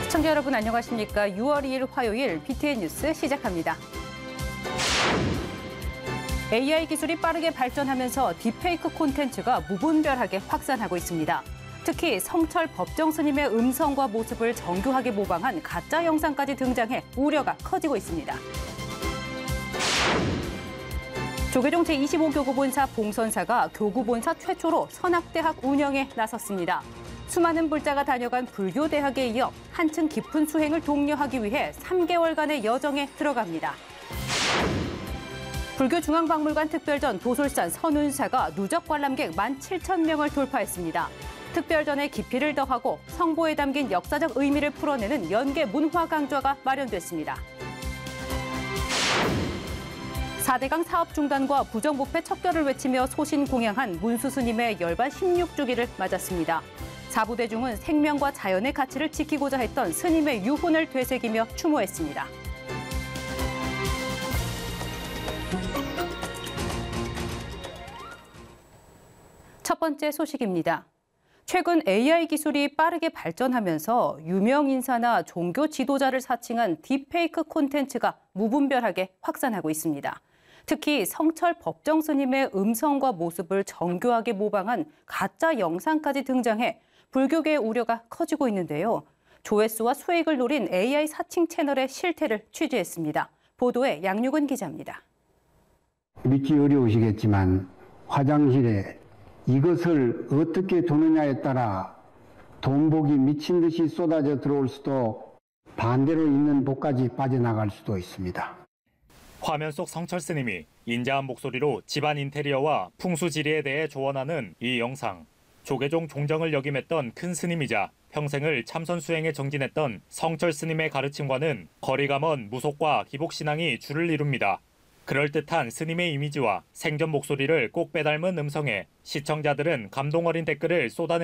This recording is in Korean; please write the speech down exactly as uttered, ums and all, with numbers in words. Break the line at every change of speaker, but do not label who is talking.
시청자 여러분 안녕하십니까? 유월 이일 화요일 비티엔 뉴스 시작합니다. 에이아이 기술이 빠르게 발전하면서 딥페이크 콘텐츠가 무분별하게 확산하고 있습니다. 특히 성철 법정 스님의 음성과 모습을 정교하게 모방한 가짜 영상까지 등장해 우려가 커지고 있습니다. 조계종 제이십오 교구본사 봉선사가 교구본사 최초로 선악대학 운영에 나섰습니다. 수많은 불자가 다녀간 불교대학에 이어 한층 깊은 수행을 독려하기 위해 삼 개월간의 여정에 들어갑니다. 불교중앙박물관 특별전 도솔산 선운사가 누적 관람객 만 칠천 명을 돌파했습니다. 특별전의 깊이를 더하고 성보에 담긴 역사적 의미를 풀어내는 연계 문화 강좌가 마련됐습니다. 사대강 사업 중단과 부정부패 척결을 외치며 소신공양한 문수 스님의 열반 십육 주기를 맞았습니다. 사부대중은 생명과 자연의 가치를 지키고자 했던 스님의 유훈을 되새기며 추모했습니다. 첫 번째 소식입니다. 최근 에이아이 기술이 빠르게 발전하면서 유명 인사나 종교 지도자를 사칭한 딥페이크 콘텐츠가 무분별하게 확산하고 있습니다. 특히 성철 법정 스님의 음성과 모습을 정교하게 모방한 가짜 영상까지 등장해 불교계의 우려가 커지고 있는데요. 조회수와 수익을 노린 에이아이 사칭 채널의 실태를 취재했습니다. 보도에 양육은 기자입니다.
믿기 어려우시겠지만 화장실에 이것을 어떻게 두느냐에 따라 돈복이 미친 듯이 쏟아져 들어올 수도 반대로 있는 복까지 빠져나갈 수도 있습니다.
화면 속 성철 스님이 인자한 목소리로 집안 인테리어와 풍수지리에 대해 조언하는 이 영상. 조계종 종정을 역임했던 큰 스님이자 평생을 참선 수행에 정진했던 성철 스님의 가르침과는 거리가 먼 무속과 기복신앙이 줄을 이룹니다. 그럴듯한 스님의 이미지와 생전 목소리를 꼭 빼닮은 음성에 시청자들은 감동 어린 댓글을 쏟아내